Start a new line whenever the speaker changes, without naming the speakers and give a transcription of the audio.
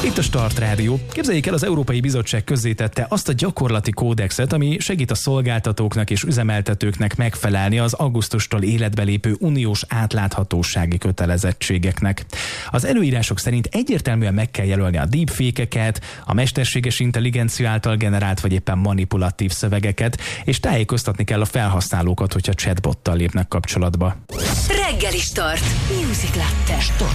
Itt a Start Rádió. Képzeljék el, az Európai Bizottság közzétette azt a gyakorlati kódexet, ami segít a szolgáltatóknak és üzemeltetőknek megfelelni az augusztustól életbe lépő uniós átláthatósági kötelezettségeknek. Az előírások szerint egyértelműen meg kell jelölni a deepfake-eket, a mesterséges intelligencia által generált vagy éppen manipulatív szövegeket, és tájékoztatni kell a felhasználókat, hogyha chatbottal lépnek kapcsolatba.
Reggeli Start. Music Latte.